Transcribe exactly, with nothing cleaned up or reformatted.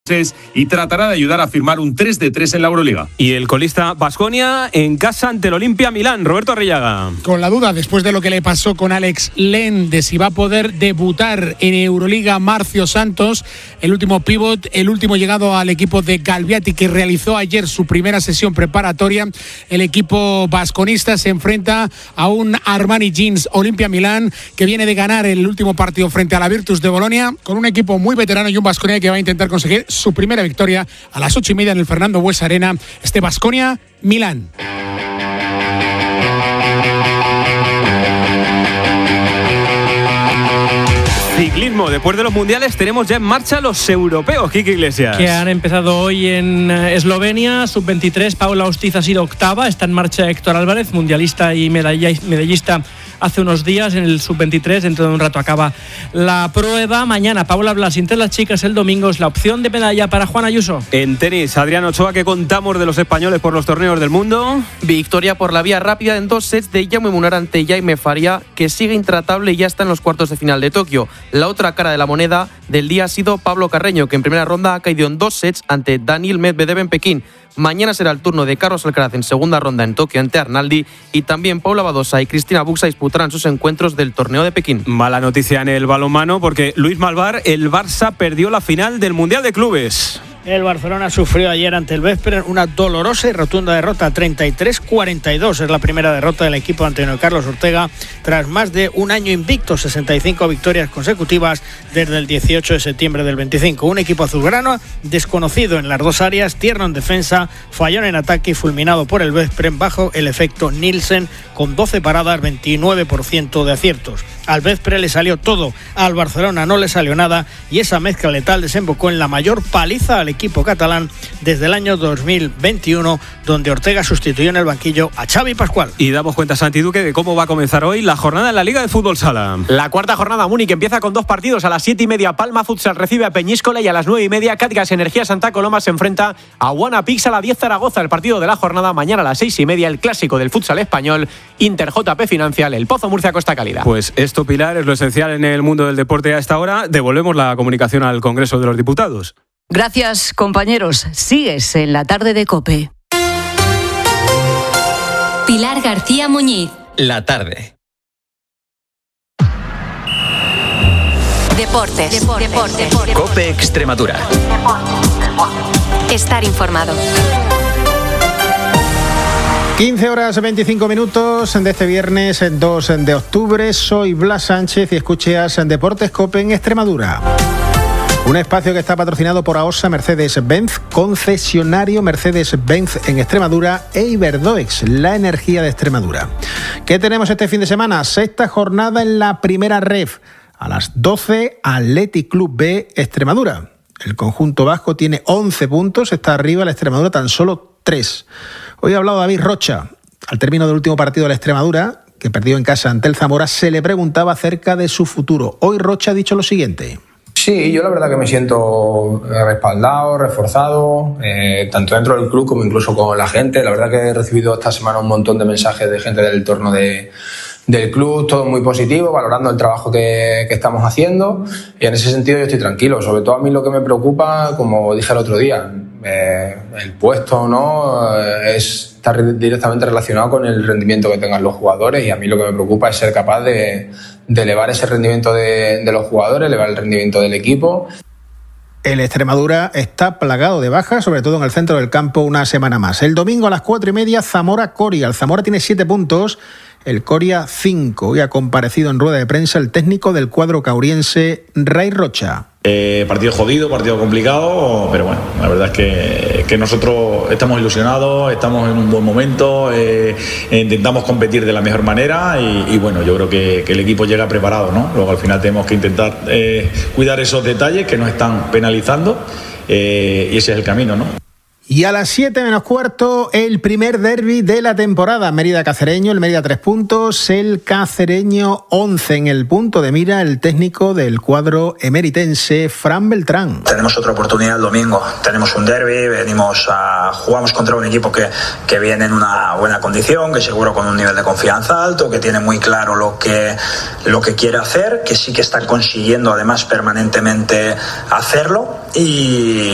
y tratará de ayudar a firmar un tres de tres en la Euroliga. Y el colista Baskonia en casa ante el Olimpia Milán. Roberto Arrillaga. Con la duda, después de lo que le pasó con Alex Len, de si va a poder debutar en Euroliga Marcio Santos, el último pívot, el último llegado al equipo de Galviati, que realizó ayer su primera sesión preparatoria. El equipo vasconista se enfrenta a un Armani Jeans Olimpia Milán, que viene de ganar el último partido frente a la Virtus de Bolonia, con un equipo muy veterano y un Baskonia que va a intentar conseguir su primera victoria a las ocho y media en el Fernando Buesa Arena. Este Baskonia Milán. Ciclismo, después de los mundiales tenemos ya en marcha los europeos, Quique Iglesias. Que han empezado hoy en Eslovenia, sub veintitrés, Paula Ostiz ha sido octava, está en marcha Héctor Álvarez, mundialista y medallista hace unos días en el sub veintitrés, dentro de un rato acaba la prueba. Mañana Paula Blas, entre las chicas, el domingo es la opción de medalla para Juan Ayuso. En tenis, Adrián Ochoa, ¿qué contamos de los españoles por los torneos del mundo? Victoria por la vía rápida en dos sets de Jaume Munar ante Jaime Faria, que sigue intratable y ya está en los cuartos de final de Tokio. La otra cara de la moneda del día ha sido Pablo Carreño, que en primera ronda ha caído en dos sets ante Daniil Medvedev en Pekín. Mañana será el turno de Carlos Alcaraz en segunda ronda en Tokio ante Arnaldi, y también Paula Badosa y Cristina Buxa disputarán sus encuentros del torneo de Pekín. Mala noticia en el balonmano porque Luis Malvar, el Barça perdió la final del Mundial de Clubes. El Barcelona sufrió ayer ante el Veszprém una dolorosa y rotunda derrota, treinta y tres cuarenta y dos. Es la primera derrota del equipo ante Antonio Carlos Ortega tras más de un año invicto, sesenta y cinco victorias consecutivas desde el dieciocho de septiembre del veinticinco. Un equipo azulgrana desconocido en las dos áreas, tierno en defensa, fallón en ataque y fulminado por el Veszprém bajo el efecto Nielsen, con doce paradas, veintinueve por ciento de aciertos. Al Veszprém le salió todo, al Barcelona no le salió nada, y esa mezcla letal desembocó en la mayor paliza al equipo catalán desde el año dos mil veintiuno, donde Ortega sustituyó en el banquillo a Xavi Pascual. Y damos cuenta, Santi Duque, de cómo va a comenzar hoy la jornada en la Liga de Fútbol Sala. La cuarta jornada, Múnich, empieza con dos partidos. A las siete y media Palma Futsal recibe a Peñíscola, y a las nueve y media Catgas Energía Santa Coloma se enfrenta a Wanapix. A la diez Zaragoza, el partido de la jornada. Mañana a las seis y media el clásico del futsal español, Inter J P Financial, El Pozo Murcia Costa Cálida. Pues esto, Pilar, es lo esencial en el mundo del deporte a esta hora. Devolvemos la comunicación al Congreso de los Diputados. Gracias, compañeros. Sigues en la tarde de COPE. Pilar García Muñiz. La tarde. Deportes. Deportes. Deportes. Deportes. COPE Extremadura. Estar informado. quince horas veinticinco minutos de este viernes dos de octubre. Soy Blas Sánchez y escuchas en Deportes COPE en Extremadura. Un espacio que está patrocinado por AOSA Mercedes-Benz, concesionario Mercedes-Benz en Extremadura, e Iberdoex, la energía de Extremadura. ¿Qué tenemos este fin de semana? Sexta jornada en la primera ref. A las doce, Athletic Club B, Extremadura. El conjunto vasco tiene once puntos, está arriba, la Extremadura tan solo tres. Hoy ha hablado David Rocha. Al término del último partido de la Extremadura, que perdió en casa ante el Zamora, se le preguntaba acerca de su futuro. Hoy Rocha ha dicho lo siguiente. Sí, yo la verdad que me siento respaldado, reforzado, eh, tanto dentro del club como incluso con la gente. La verdad que he recibido esta semana un montón de mensajes de gente del entorno de, del club, todo muy positivo, valorando el trabajo que, que estamos haciendo, y en ese sentido yo estoy tranquilo. Sobre todo a mí lo que me preocupa, como dije el otro día, eh, el puesto, ¿no? Eh, es estar directamente relacionado con el rendimiento que tengan los jugadores, y a mí lo que me preocupa es ser capaz de, de elevar ese rendimiento de, de los jugadores, elevar el rendimiento del equipo. El Extremadura está plagado de bajas, sobre todo en el centro del campo, una semana más. El domingo a las cuatro y media, Zamora-Coria. El Zamora tiene siete puntos, el Coria cinco. Hoy ha comparecido en rueda de prensa el técnico del cuadro cauriense, Ray Rocha. Eh, partido jodido, partido complicado, pero bueno, la verdad es que, que nosotros estamos ilusionados, estamos en un buen momento, eh, intentamos competir de la mejor manera y, y bueno, yo creo que, que el equipo llega preparado, ¿no? Luego al final tenemos que intentar eh, cuidar esos detalles que nos están penalizando, eh, y ese es el camino, ¿no? Y a las siete menos cuarto, el primer derbi de la temporada. Mérida-Cacereño, el Mérida tres puntos, el Cacereño once. En el punto de mira, el técnico del cuadro emeritense, Fran Beltrán. Tenemos otra oportunidad el domingo. Tenemos un derbi, venimos a, jugamos contra un equipo que, que viene en una buena condición, que seguro con un nivel de confianza alto, que tiene muy claro lo que, lo que quiere hacer, que sí que está consiguiendo además permanentemente hacerlo. Y